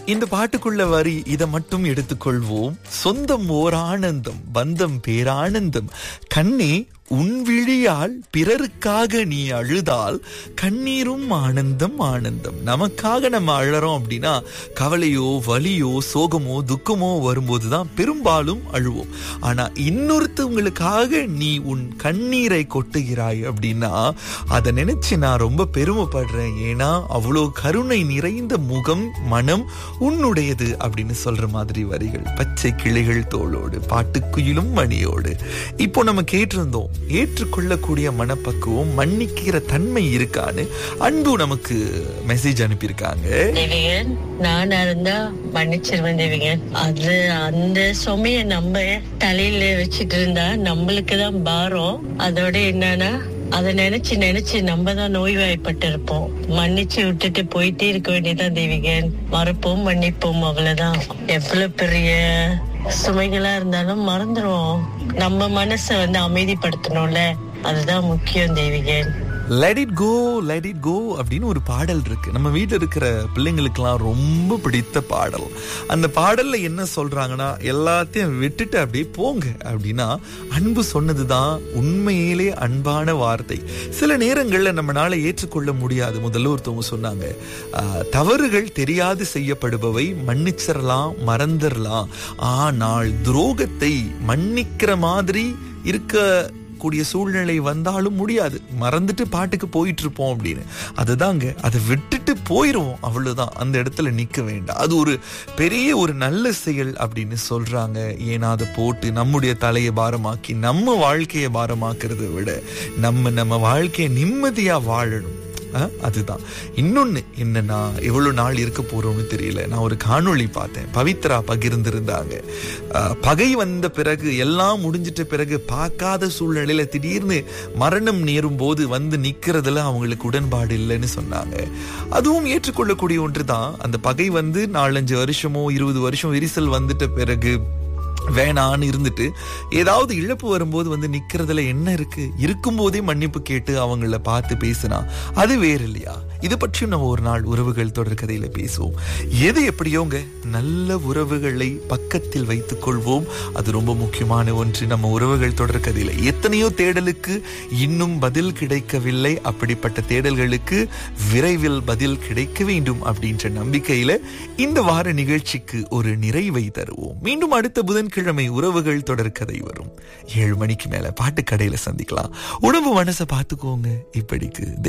இந்த பாட்டுக்குள்ள வரி இதை மட்டும் எடுத்துக்கொள்வோம். சொந்தம் ஓர் ஆனந்தம், பந்தம் பேரானந்தம். கண்ணே உன் விழியால் பிறருக்காக நீ அழுதால் கண்ணீரும் ஆனந்தம் ஆனந்தம். நமக்காக நம்ம அழறோம் அப்படின்னா கவலையோ வலியோ சோகமோ துக்கமோ வரும்போதுதான் பெரும்பாலும் அழுவோம். ஆனா இன்னொருத்தவங்களுக்காக நீ உன் கண்ணீரை கொட்டுகிறாய் அப்படின்னா அதை நினைச்சு நான் ரொம்ப பெருமைப்படுறேன். ஏன்னா அவ்வளோ கருணை நிறைந்த முகம் மனம் உன்னுடையது அப்படின்னு சொல்ற மாதிரி வரிகள். பச்சை கிளிகள் தோளோடு பாட்டுக்குயிலும் மணியோடு. இப்போ நம்ம கேட்டிருந்தோம், ஏற்றுக்கொள்ளக்கூடிய மனப்பக்குவம் மன்னிக்கிற தன்மை இருக்கான்னு அன்பு நமக்கு மெசேஜ் அனுப்பியிருக்காங்க. தேவிகன், நானா இருந்தா மன்னிச்சிருவேன் தேவிகன். அது அந்த சுமைய நம்ம தலையில வச்சிட்டு இருந்தா நம்மளுக்கு தான் பாரம். அதோட என்னன்னா அதை நினைச்சு நினைச்சு நம்ம தான் நோய்வாய்ப்பட்டு இருப்போம். மன்னிச்சு விட்டுட்டு போயிட்டே இருக்க வேண்டியதான் தேவிகன். மறப்போம் மன்னிப்போம், அவ்வளவுதான். எவ்வளவு பெரிய சுமைகளா இருந்தாலும் மறந்துடுவோம். நம்ம மனசை அமைதிப்படுத்தணும்ல, அதுதான் முக்கியம் தேவிகன். Let it go, let it go அப்படின்னு ஒரு பாடல் இருக்கு. நம்ம வீட்டில் இருக்கிற பிள்ளைங்களுக்கெல்லாம் ரொம்ப பிடித்த பாடல். அந்த பாடல்ல என்ன சொல்றாங்கன்னா, எல்லாத்தையும் விட்டுட்டு அப்படியே போங்க அப்படின்னா அன்பு சொன்னதுதான் உண்மையிலே அன்பான வார்த்தை. சில நேரங்கள்ல நம்மளால ஏற்றுக்கொள்ள முடியாது. முதல்ல ஒருத்தவங்க சொன்னாங்க, தவறுகள் தெரியாது செய்யப்படுபவை, மன்னிச்சிடலாம் மறந்துடலாம். ஆனால் துரோகத்தை மன்னிக்கிற மாதிரி இருக்க கூடிய சூழ்நிலை வந்தாலும் முடியாது. மறந்துட்டு பாட்டுக்கு போயிட்டு இருப்போம் அப்படின்னு. அதுதாங்க, அதை விட்டுட்டு போயிருவோம், அவ்வளவுதான். அந்த இடத்துல நிக்க வேண்டாம். அது ஒரு பெரிய ஒரு நல்ல செயல் அப்படின்னு சொல்றாங்க. ஏன்னா அதை போட்டு நம்முடைய தலையை பாரமாக்கி நம்ம வாழ்க்கையை பாரமாக்குறதை விட நம்ம வாழ்க்கையை நிம்மதியா வாழணும். அதுதான். இன்னொன்னு என்னன்னா, எவ்வளவு நாள் இருக்க போறோம்னு தெரியல. நான் ஒரு காணொளி பார்த்தேன், பவித்ரா பகிர்ந்திருந்தாங்க. பகை வந்த பிறகு, எல்லாம் முடிஞ்சிட்ட பிறகு, பார்க்காத சூழ்நிலையில திடீர்னு மரணம் நேரும் போது வந்து நிக்கிறதுல அவங்களுக்கு உடன்பாடு இல்லைன்னு சொன்னாங்க. அதுவும் ஏற்றுக்கொள்ளக்கூடிய ஒன்றுதான். அந்த பகை வந்து 4-5 வருஷமோ 20 வருஷம் விரிசல் வந்துட்ட பிறகு வேணான்னு இருந்துட்டு ஏதாவது இழப்பு வரும்போது வந்து நிக்கிறதுல என்ன இருக்கு? இருக்கும்போதே மன்னிப்பு கேட்டு அவங்கள பார்த்து பேசினா அது வேறு இல்லையா? இது பற்றியும் நம்ம ஒரு நாள் உறவுகள் தொடர் கதையில பேசுவோம். எது எப்படியோங்க, நல்ல உறவுகளை பக்கத்தில் வைத்துக் கொள்வோம். அது ரொம்ப முக்கியமான ஒன்று. நம்ம உறவுகள் தொடர் கதையில எத்தனையோ தேடலுக்கு இன்னும் பதில் கிடைக்கவில்லை. அப்படிப்பட்ட தேடல்களுக்கு விரைவில் பதில் கிடைக்க வேண்டும் அப்படின்ற நம்பிக்கையில இந்த வார நிகழ்ச்சிக்கு ஒரு நிறைவை தருவோம். மீண்டும் அடுத்த புதன்கிழமை உறவுகள் தொடர் கதை வரும். 7 மணிக்கு மேல பாட்டு கடையில சந்திக்கலாம். உடம்பு மனசை பார்த்துக்கோங்க. இப்படிக்கு